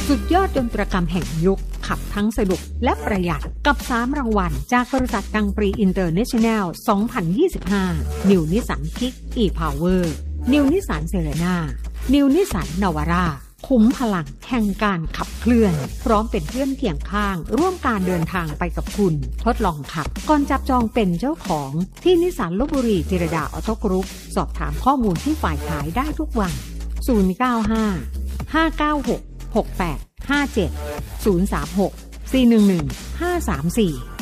สุดยอดยนตรกรรมแห่งยุคขับทั้งสนุกและประหยัดกับ3รางวัลจากบริษัทกังปรีอินเตอร์เนชั่นแนล 2025 New Nissan Kick e-Power New Nissan Serena New Nissan Navara คุ้มพลังแห่งการขับเคลื่อนพร้อมเป็นเพื่อนเคียงข้างร่วมการเดินทางไปกับคุณทดลองขับก่อนจับจองเป็นเจ้าของที่นิสสันลพบุรีจิรดาออโต้กรุ๊ปสอบถามข้อมูลที่ฝ่ายขายได้ทุกวัน095 596 6857 036 411 534